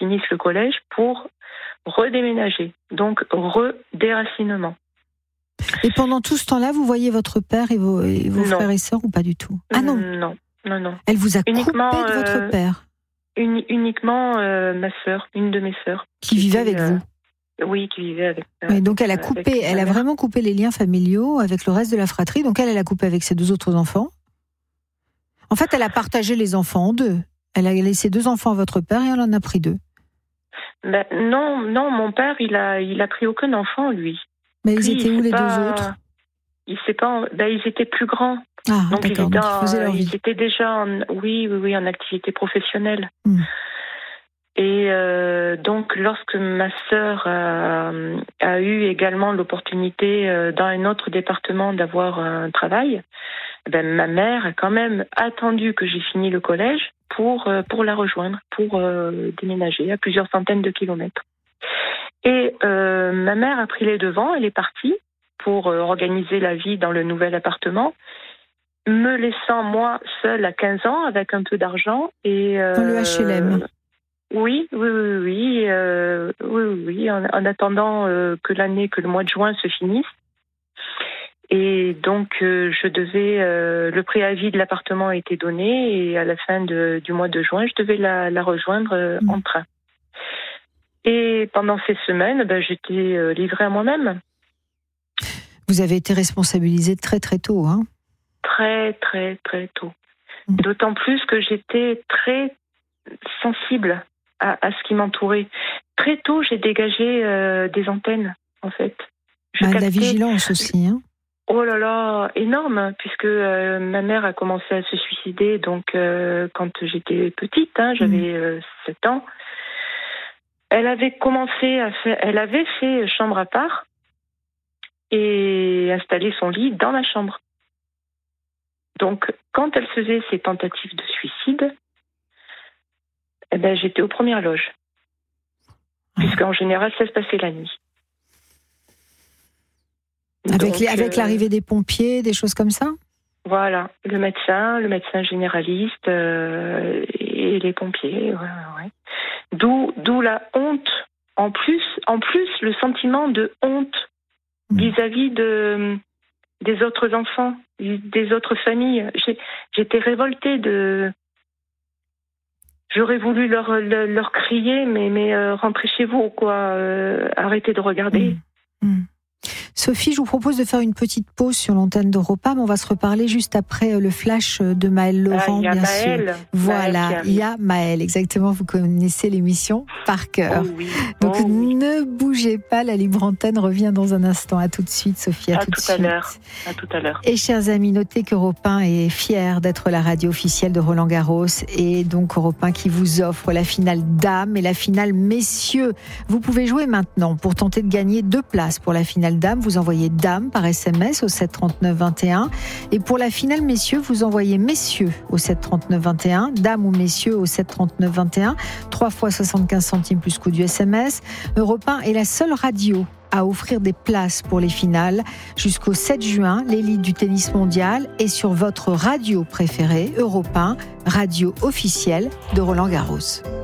finisse le collège pour redéménager. Donc, redéracinement. Et pendant tout ce temps-là, vous voyez votre père et vos frères et sœurs ou pas du tout? Ah non. Non. Elle vous a coupé de votre père? Uniquement ma sœur, une de mes sœurs. Qui vivait avec vous? Oui, qui vivait avec. Oui, donc elle a vraiment coupé les liens familiaux avec le reste de la fratrie. Donc elle a coupé avec ses 2 autres enfants. En fait, elle a partagé les enfants en 2. Elle a laissé 2 enfants à votre père et elle en a pris 2. Ben, non, mon père, il a pris aucun enfant, lui. Mais ils étaient où les 2 autres? Il sait pas. Ils étaient plus grands. Ah, donc d'accord. Donc ils faisaient leur vie. Ils étaient déjà en activité professionnelle. Et donc, lorsque ma sœur a eu également l'opportunité dans un autre département d'avoir un travail, ma mère a quand même attendu que j'ai fini le collège pour la rejoindre, pour déménager à plusieurs centaines de kilomètres. Et ma mère a pris les devants, elle est partie pour organiser la vie dans le nouvel appartement, me laissant moi seule à 15 ans avec un peu d'argent. Et dans le HLM. Oui, en attendant que le mois de juin se finisse. Et donc, le préavis de l'appartement a été donné et à la fin du mois de juin, je devais la rejoindre en train. Et pendant ces semaines, j'étais livrée à moi-même. Vous avez été responsabilisée très très tôt, hein? Très très très tôt. D'autant plus que j'étais très sensible à ce qui m'entourait. Très tôt, j'ai dégagé des antennes, en fait. La vigilance aussi, hein? Oh là là, énorme, puisque ma mère a commencé à se suicider donc quand j'étais petite, j'avais 7 ans. Elle avait fait chambre à part et installé son lit dans ma chambre. Donc, quand elle faisait ses tentatives de suicide, j'étais aux premières loges. Puisqu'en général, ça se passait la nuit. Avec l'arrivée des pompiers, des choses comme ça? Voilà, le médecin généraliste et les pompiers. Ouais. D'où la honte. En plus, le sentiment de honte vis-à-vis des autres enfants, des autres familles. J'étais révoltée J'aurais voulu leur crier, mais rentrez chez vous, quoi. Arrêtez de regarder. Sophie, je vous propose de faire une petite pause sur l'antenne d'Europe 1, mais on va se reparler juste après le flash de Maëlle Laurent, bien sûr. Voilà, il y a Maëlle, exactement, vous connaissez l'émission par cœur. Oh oui. Donc ne bougez pas, la libre antenne revient dans un instant. À tout de suite, Sophie, à tout de suite. À tout à l'heure. Et chers amis, notez qu'Europe 1 est fier d'être la radio officielle de Roland Garros et donc Europe 1 qui vous offre la finale dames et la finale messieurs. Vous pouvez jouer maintenant pour tenter de gagner 2 places pour la finale dames. Vous envoyez dame par SMS au 7 39 21 et pour la finale messieurs, vous envoyez messieurs au 7 39 21, dames ou messieurs au 7 39 21, 3 fois 75 centimes plus coût du SMS. Europe 1 est la seule radio à offrir des places pour les finales jusqu'au 7 juin, l'élite du tennis mondial est sur votre radio préférée, Europe 1, radio officielle de Roland Garros.